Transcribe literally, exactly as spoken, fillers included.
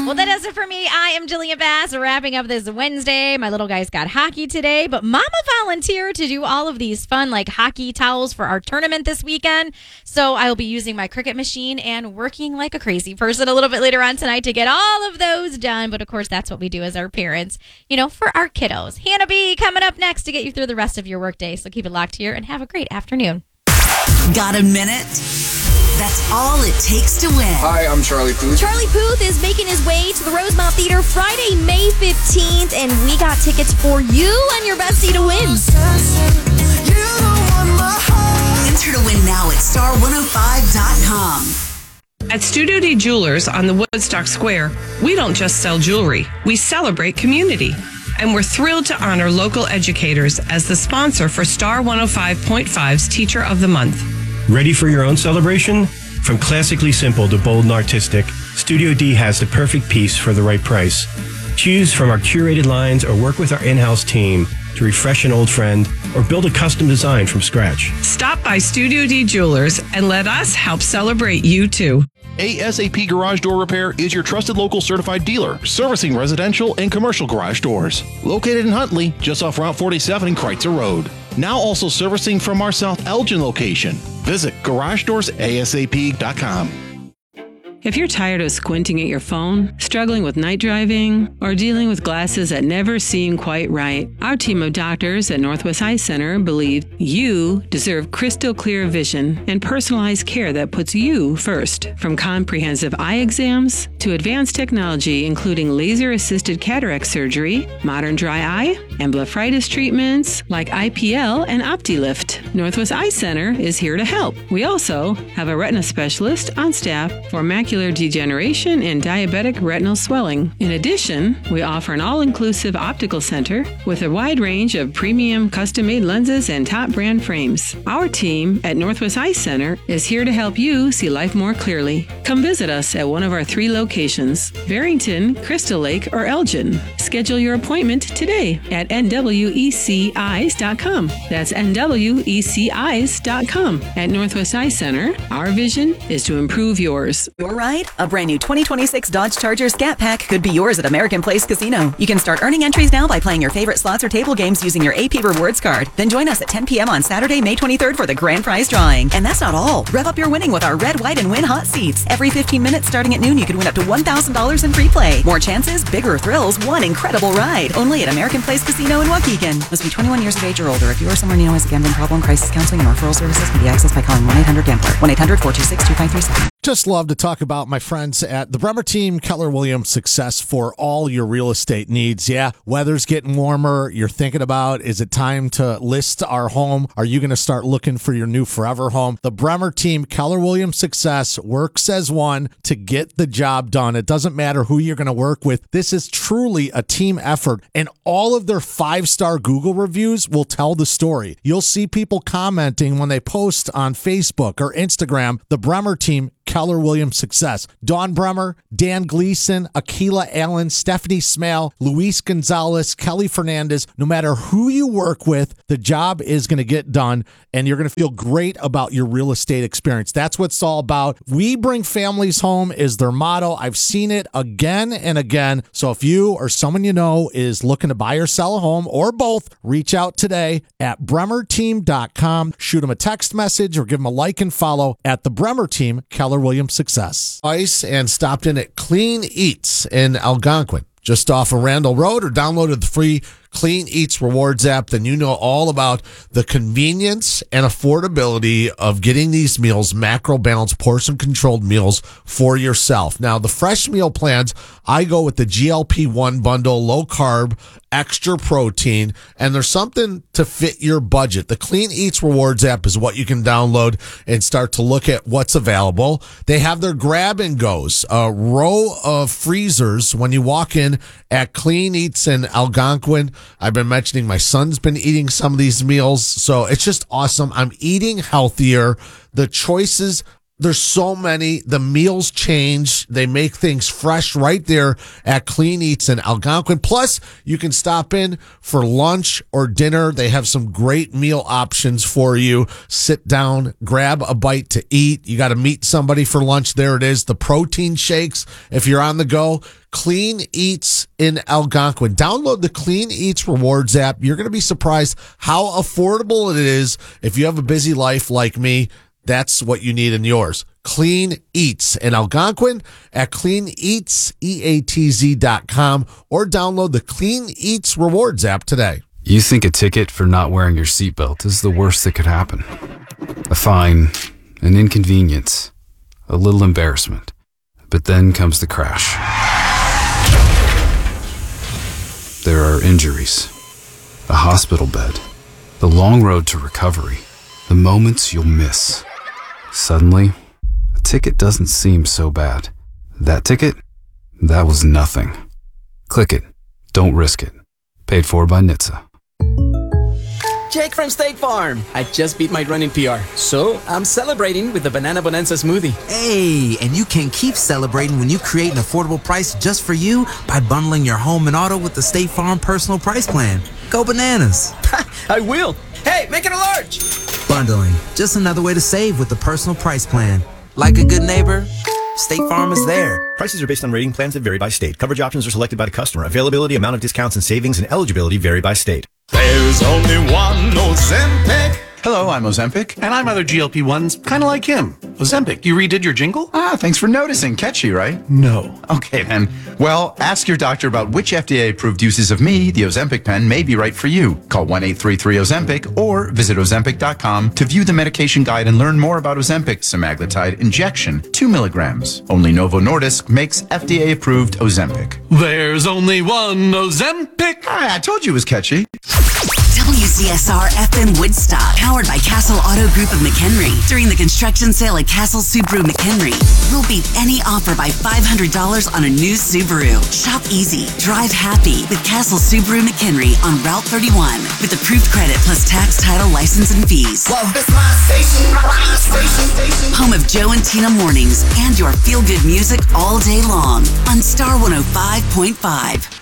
Well, that does it for me. I am Jillian Bass, wrapping up this Wednesday. My little guy's got hockey today, but Mama volunteered to do all of these fun, like hockey towels for our tournament this weekend. So I will be using my Cricut machine and working like a crazy person a little bit later on tonight to get all of those done. But of course, that's what we do as our parents, you know, for our kiddos. Hannah B coming up next to get you through the rest of your workday. So keep it locked here and have a great afternoon. Got a minute? That's all it takes to win. Hi, I'm Charlie Puth. Charlie Puth is making his way to the Rosemont Theater Friday, May fifteenth, and we got tickets for you and your bestie to win. Enter to win now at star one oh five dot com. At Studio D Jewelers on the Woodstock Square, we don't just sell jewelry, we celebrate community. And we're thrilled to honor local educators as the sponsor for Star one oh five point five's Teacher of the Month. Ready for your own celebration? From classically simple to bold and artistic, Studio D has the perfect piece for the right price. Choose from our curated lines or work with our in-house team to refresh an old friend or build a custom design from scratch. Stop by Studio D Jewelers and let us help celebrate you too. A S A P Garage Door Repair is your trusted local certified dealer, servicing residential and commercial garage doors. Located in Huntley, just off Route forty-seven and Kreitzer Road. Now also servicing from our South Elgin location. Visit garage doors A S A P dot com. If you're tired of squinting at your phone, struggling with night driving, or dealing with glasses that never seem quite right, our team of doctors at Northwest Eye Center believe you deserve crystal clear vision and personalized care that puts you first. From comprehensive eye exams to advanced technology, including laser-assisted cataract surgery, modern dry eye, and blepharitis treatments like I P L and OptiLift, Northwest Eye Center is here to help. We also have a retina specialist on staff for macular degeneration and diabetic retinal swelling. In addition, we offer an all-inclusive optical center with a wide range of premium custom-made lenses and top brand frames. Our team at Northwest Eye Center is here to help you see life more clearly. Come visit us at one of our three locations, Barrington, Crystal Lake, or Elgin. Schedule your appointment today at N W E C eyes dot com. That's N W E C eyes dot com. At Northwest Eye Center, our vision is to improve yours. You're right. A brand new twenty twenty-six Dodge Charger Scat Pack could be yours at American Place Casino. You can start earning entries now by playing your favorite slots or table games using your A P Rewards card. Then join us at ten p.m. on Saturday, May twenty-third for the grand prize drawing. And that's not all. Rev up your winning with our Red, White, and Win hot seats. Every fifteen minutes starting at noon, you could win up to one thousand dollars in free play. More chances, bigger thrills, one incredible ride. Only at American Place Casino in Waukegan. Must be twenty-one years of age or older. If you or someone you know has a gambling problem, crisis counseling and referral services can be accessed by calling one eight hundred gambler. one eight hundred four two six two five three seven. Just love to talk about my friends at the Bremer Team, Keller Williams Success for all your real estate needs. Yeah, weather's getting warmer. You're thinking about, is it time to list our home? Are you going to start looking for your new forever home? The Bremer Team, Keller Williams Success works as one to get the job done. It doesn't matter who you're going to work with. This is truly a team effort, and all of their five-star Google reviews will tell the story. You'll see people commenting when they post on Facebook or Instagram, the Bremer Team, Keller Williams Success. Dawn Bremer, Dan Gleason, Akila Allen, Stephanie Smale, Luis Gonzalez, Kelly Fernandez. No matter who you work with, the job is going to get done, and you're going to feel great about your real estate experience. That's what it's all about. We bring families home is their motto. I've seen it again and again. So if you or someone you know is looking to buy or sell a home, or both, reach out today at bremer team dot com. Shoot them a text message or give them a like and follow at the Bremer Team, Keller Williams Success. Ice and stopped in at Clean Eats in Algonquin, just off of Randall Road, or downloaded the free Clean Eats Rewards app. Then you know all about the convenience and affordability of getting these meals, macro balanced, portion controlled meals for yourself. Now, the fresh meal plans, I go with the G L P one bundle, low carb, extra protein, and there's something to fit your budget. The Clean Eats Rewards app is what you can download and start to look at what's available. They have their grab and goes, a row of freezers when you walk in at Clean Eats in Algonquin. I've been mentioning my son's been eating some of these meals, so it's just awesome. I'm eating healthier. The choices There's so many. The meals change. They make things fresh right there at Clean Eats in Algonquin. Plus, you can stop in for lunch or dinner. They have some great meal options for you. Sit down, grab a bite to eat. You got to meet somebody for lunch. There it is. The protein shakes. If you're on the go, Clean Eats in Algonquin. Download the Clean Eats Rewards app. You're going to be surprised how affordable it is. If you have a busy life like me, that's what you need in yours. Clean Eats in Algonquin at clean eats dot com or download the Clean Eats Rewards app today. You think a ticket for not wearing your seatbelt is the worst that could happen. A fine, an inconvenience, a little embarrassment. But then comes the crash. There are injuries, a hospital bed, the long road to recovery, the moments you'll miss. Suddenly, a ticket doesn't seem so bad. That ticket? That was nothing. Click it. Don't risk it. Paid for by N H T S A. Jake from State Farm. I just beat my running P R, so I'm celebrating with the Banana Bonanza smoothie. Hey, and you can keep celebrating when you create an affordable price just for you by bundling your home and auto with the State Farm Personal Price Plan. Go bananas. I will. Hey, make it a large. Bundling, just another way to save with the Personal Price Plan. Like a good neighbor, State Farm is there. Prices are based on rating plans that vary by state. Coverage options are selected by the customer. Availability, amount of discounts and savings, and eligibility vary by state. There's only one Ozempic. Hello, I'm Ozempic, and I'm other G L P ones, kind of like him. Ozempic, you redid your jingle? Ah, thanks for noticing. Catchy, right? No. Okay, then. Well, ask your doctor about which F D A-approved uses of me, the Ozempic pen, may be right for you. Call one eight three three Ozempic or visit ozempic dot com to view the medication guide and learn more about Ozempic semaglutide injection, two milligrams. Only Novo Nordisk makes F D A-approved Ozempic. There's only one Ozempic. Ah, I told you it was catchy. W C S R F M Woodstock, powered by Castle Auto Group of McHenry. During the construction sale at Castle Subaru McHenry, we'll beat any offer by five hundred dollars on a new Subaru. Shop easy, drive happy with Castle Subaru McHenry on Route thirty-one with approved credit plus tax, title, license, and fees. Well, this my station, my station, station. Home of Joe and Tina mornings and your feel-good music all day long on Star one oh five point five.